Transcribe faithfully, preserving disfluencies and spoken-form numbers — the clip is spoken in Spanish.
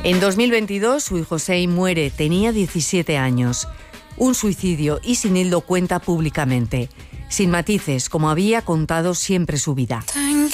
En dos mil veintidós, su hijo Sei muere, tenía diecisiete años. Un suicidio, y Sinil lo cuenta públicamente, sin matices, como había contado siempre su vida.